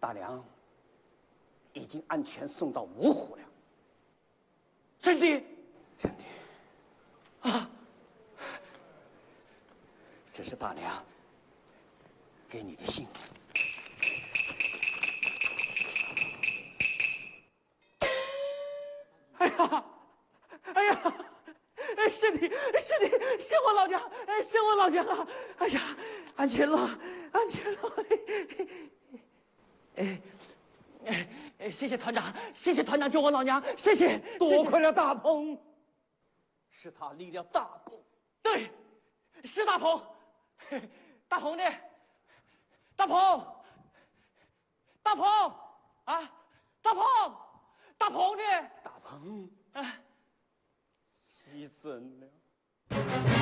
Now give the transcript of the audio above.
大娘已经安全送到芜湖了。真的？真的。啊！这是大娘给你的信。哎呀！哎呀！是你，是我老娘，是我老娘啊！哎呀，安全了，安全了！谢谢团长，谢谢团长救我老娘，谢谢， 多亏了大鹏，是他立了大功。 对，是大鹏，大鹏呢？大鹏，大鹏啊，大鹏，大鹏呢？ 大鹏， 哎， 牺牲了。